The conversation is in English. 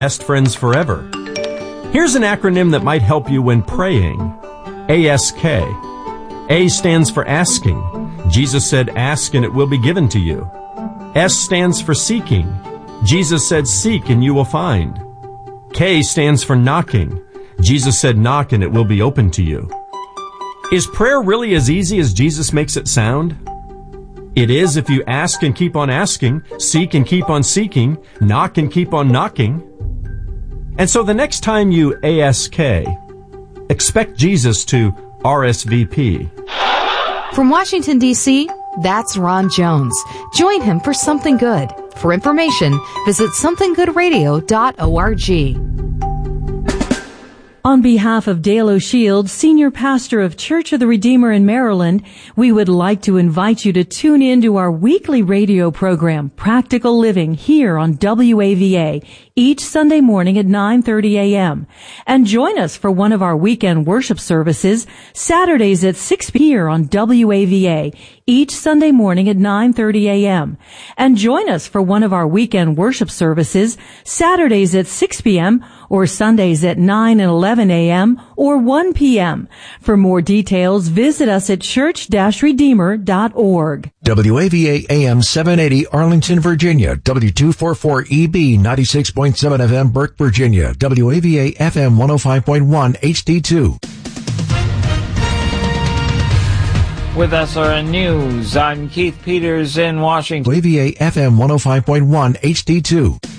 Best friends forever. Here's an acronym that might help you when praying. ASK. A stands for asking. Jesus said, ask and it will be given to you. S stands for seeking. Jesus said, seek and you will find. K stands for knocking. Jesus said, knock and it will be open to you. Is prayer really as easy as Jesus makes it sound? It is if you ask and keep on asking, seek and keep on seeking, knock and keep on knocking. And so the next time you ASK, expect Jesus to RSVP. From Washington, D.C., that's Ron Jones. Join him for Something Good. For information, visit somethinggoodradio.org. On behalf of Dale O'Shield, Senior Pastor of Church of the Redeemer in Maryland, we would like to invite you to tune in to our weekly radio program, Practical Living, here on WAVA, each Sunday morning at 9:30 a.m. And join us for one of our weekend worship services, Saturdays at 6 p.m. here on WAVA, each Sunday morning at 9:30 a.m. And join us for one of our weekend worship services, Saturdays at 6 p.m. or Sundays at 9 and 11 a.m. or 1 p.m. For more details, visit us at church-redeemer.org. WAVA AM 780 Arlington, Virginia. W244EB 96.7 FM Burke, Virginia. WAVA FM 105.1 HD2. With SRN News, I'm Keith Peters in Washington. WAVA FM 105.1 HD2.